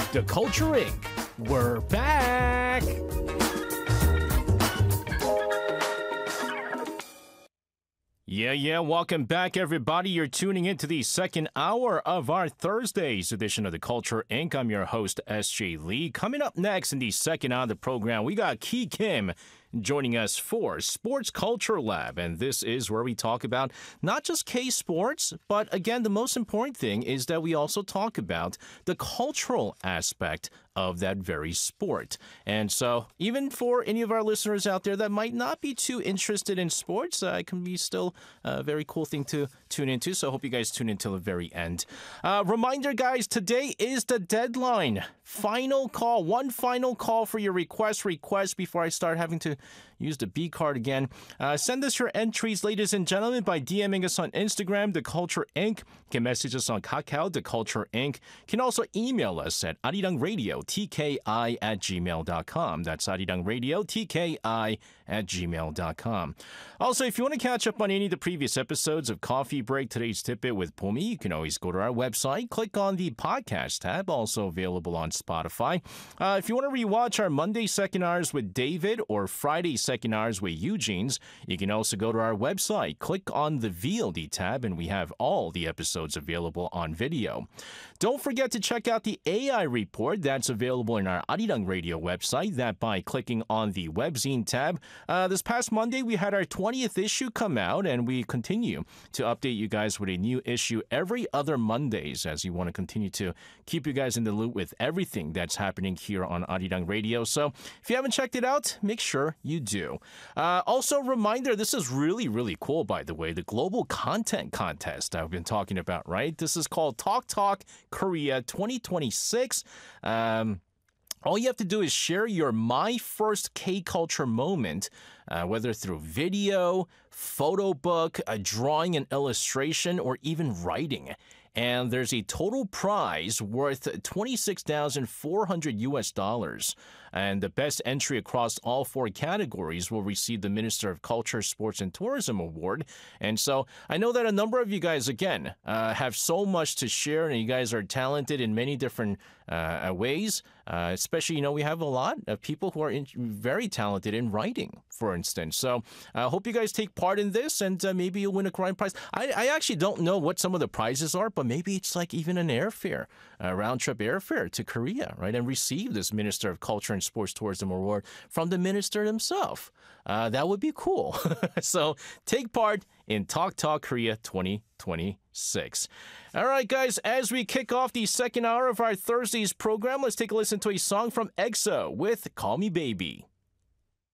The Culture Inc. We're back! Yeah, welcome back, everybody. You're tuning into the second hour of our Thursday's edition of The Culture Inc. I'm your host, S.J. Lee. Coming up next in the second hour of the program, we got Ki Kim joining us for Sports Culture Lab. And this is where we talk about not just K-Sports, but again, the most important thing is that we also talk about the cultural aspect of that very sport. And so even for any of our listeners out there that might not be too interested in sports, it can be still a very cool thing to tune into. So I hope you guys tune in till the very end. Reminder, guys, today is the deadline. Final call, one final call for your request before I start having to use the B card again. Send us your entries, ladies and gentlemen, by DMing us on Instagram, The Culture Inc. You can message us on Kakao, The Culture Inc. You can also email us at arirangradiotki@gmail.com. That's arirangradiotki@gmail.com. Also, if you want to catch up on any of the previous episodes of Coffee Break, Today's Tidbit with Pumi, you can always go to our website, click on the podcast tab, also available on Spotify. If you want to rewatch our Monday second hours with David or Friday second hours with Eugene's, you can also go to our website, click on the VOD tab, and we have all the episodes available on video. Don't forget to check out the AI report that's available in our Arirang Radio website, that by clicking on the webzine tab. This past Monday, we had our 20th issue come out, and we continue to update you guys with a new issue every other Mondays, as you want to continue to keep you guys in the loop with everything that's happening here on Arirang Radio. So if you haven't checked it out, make sure you do. Also, reminder, this is really, really cool, by the way, the Global Content Contest I've been talking about, right? This is called Talk Korea 2026. All you have to do is share your My First K-Culture moment, whether through video, photo book, a drawing and illustration, or even writing. And there's a total prize worth $26,400. And the best entry across all four categories will receive the Minister of Culture, Sports, and Tourism Award. And so I know that a number of you guys, again, have so much to share, and you guys are talented in many different ways. Especially, we have a lot of people who are very talented in writing, for instance. So I hope you guys take part in this, and maybe you'll win a grand prize. I actually don't know what some of the prizes are, but maybe it's like even an airfare, a round-trip airfare to Korea, right? And receive this Minister of Culture and Sports Tourism Award from the minister himself. That would be cool. So take part in Talk Korea 2026. All right, guys, as we kick off the second hour of our Thursday's program, let's take a listen to a song from EXO with Call Me Baby.